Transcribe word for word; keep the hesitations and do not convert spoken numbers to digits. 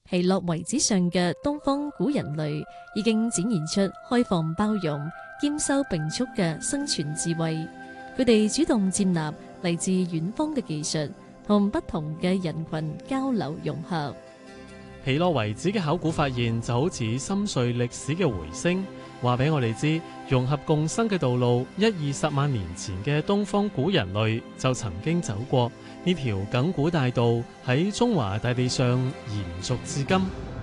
皮洛遺址上嘅東方古人類已經展現出開放包容、兼收並蓄嘅生存智慧。佢哋主動接納嚟自遠方嘅技術，同不同嘅人群交流融合。 皮洛遺址嘅考古發現就好似深邃歷史嘅回聲，話俾我哋知融合共生嘅道路，一二十萬年前嘅東方古人類就曾經走過呢條亙古大道，喺中華大地上延續至今。